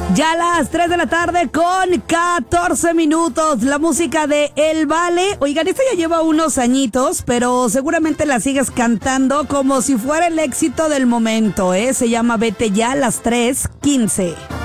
Ya a las 3 de la tarde con 14 minutos. La música de El Vale. Oigan, esta ya lleva unos añitos, pero seguramente la sigues cantando como si fuera el éxito del momento, ¿eh? Se llama Vete Ya a las 3:15.